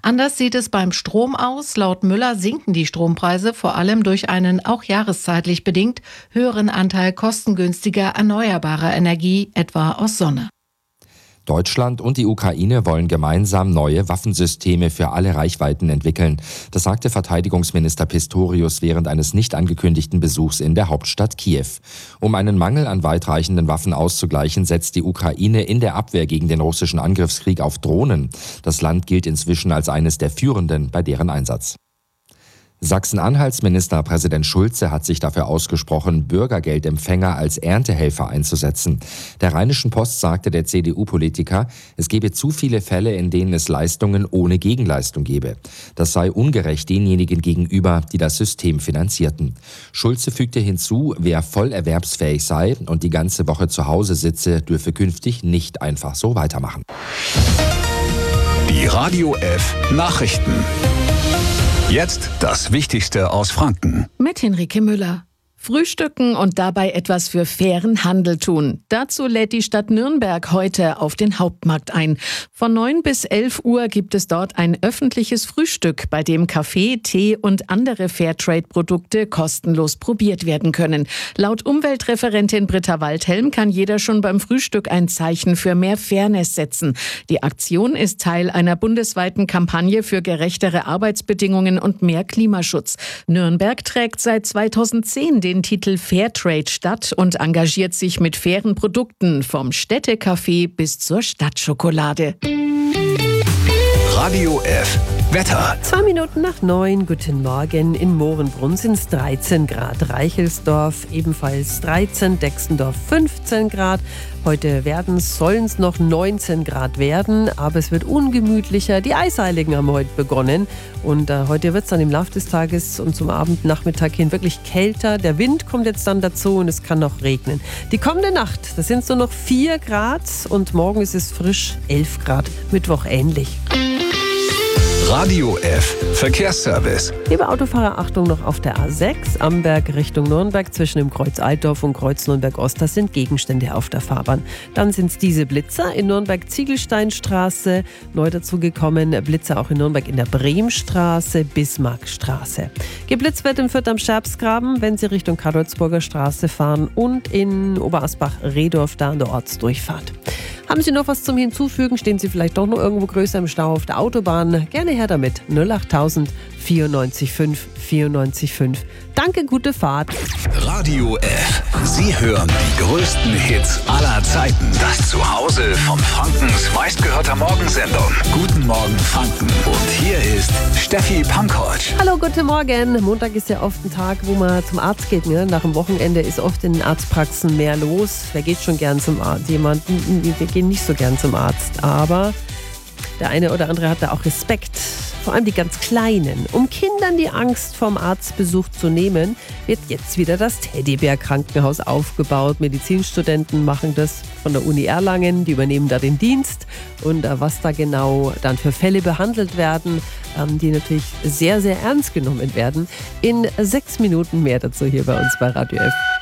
Anders sieht es beim Strom aus. Laut Müller sinken die Strompreise vor allem durch einen auch jahreszeitlich bedingt höheren Anteil kostengünstiger erneuerbarer Energie, etwa aus Sonne. Deutschland und die Ukraine wollen gemeinsam neue Waffensysteme für alle Reichweiten entwickeln. Das sagte Verteidigungsminister Pistorius während eines nicht angekündigten Besuchs in der Hauptstadt Kiew. Um einen Mangel an weitreichenden Waffen auszugleichen, setzt die Ukraine in der Abwehr gegen den russischen Angriffskrieg auf Drohnen. Das Land gilt inzwischen als eines der führenden bei deren Einsatz. Sachsen-Anhalts Ministerpräsident Schulze hat sich dafür ausgesprochen, Bürgergeldempfänger als Erntehelfer einzusetzen. Der Rheinischen Post sagte der CDU-Politiker, es gebe zu viele Fälle, in denen es Leistungen ohne Gegenleistung gebe. Das sei ungerecht denjenigen gegenüber, die das System finanzierten. Schulze fügte hinzu, wer voll erwerbsfähig sei und die ganze Woche zu Hause sitze, dürfe künftig nicht einfach so weitermachen. Die Radio F Nachrichten. Jetzt das Wichtigste aus Franken. Mit Henrike Müller. Frühstücken und dabei etwas für fairen Handel tun. Dazu lädt die Stadt Nürnberg heute auf den Hauptmarkt ein. Von 9 bis 11 Uhr gibt es dort ein öffentliches Frühstück, bei dem Kaffee, Tee und andere Fairtrade-Produkte kostenlos probiert werden können. Laut Umweltreferentin Britta Waldhelm kann jeder schon beim Frühstück ein Zeichen für mehr Fairness setzen. Die Aktion ist Teil einer bundesweiten Kampagne für gerechtere Arbeitsbedingungen und mehr Klimaschutz. Nürnberg trägt seit 2010 den Titel Fairtrade Stadt und engagiert sich mit fairen Produkten vom Städtekaffee bis zur Stadtschokolade. Radio F Wetter. 2 Minuten nach 9, guten Morgen. In Mohrenbrunn sind es 13 Grad. Reichelsdorf ebenfalls 13, Dexendorf 15 Grad. Heute sollen es noch 19 Grad werden, aber es wird ungemütlicher. Die Eisheiligen haben heute begonnen und heute wird es dann im Laufe des Tages und zum Abend, Nachmittag hin wirklich kälter. Der Wind kommt jetzt dann dazu und es kann noch regnen. Die kommende Nacht, das sind nur noch 4 Grad und morgen ist es frisch 11 Grad. Mittwoch ähnlich. Radio F Verkehrsservice. Liebe Autofahrer, Achtung noch auf der A6, Amberg Richtung Nürnberg zwischen dem Kreuz Altdorf und Kreuz Nürnberg-Ost. Das sind Gegenstände auf der Fahrbahn. Dann sind es diese Blitzer in Nürnberg Ziegelsteinstraße, neu dazugekommen Blitzer auch in Nürnberg in der Bremstraße, Bismarckstraße. Geblitzt wird im Fürth am Scherbsgraben, wenn Sie Richtung Karolsburger Straße fahren und in Oberasbach-Rehdorf da an der Ortsdurchfahrt. Haben Sie noch was zum Hinzufügen? Stehen Sie vielleicht doch noch irgendwo größer im Stau auf der Autobahn? Gerne her damit. 08000 94 94 5. Danke, gute Fahrt. Radio F. Sie hören die größten Hits aller Zeiten. Das Zuhause von Frankens meistgehörter Morgensendung. Guten Morgen, Franken. Und hier ist Steffi Pankovic. Hallo, guten Morgen. Montag ist ja oft ein Tag, wo man zum Arzt geht. Ne? Nach dem Wochenende ist oft in den Arztpraxen mehr los. Wer geht schon gern zum Arzt? Wir gehen nicht so gern zum Arzt. Aber der eine oder andere hat da auch Respekt. Vor allem die ganz Kleinen. Um Kindern die Angst vorm Arztbesuch zu nehmen, wird jetzt wieder das Teddybär-Krankenhaus aufgebaut. Medizinstudenten machen das von der Uni Erlangen, die übernehmen da den Dienst. Und was da genau dann für Fälle behandelt werden, die natürlich sehr, sehr ernst genommen werden. In 6 Minuten mehr dazu hier bei uns bei Radio F.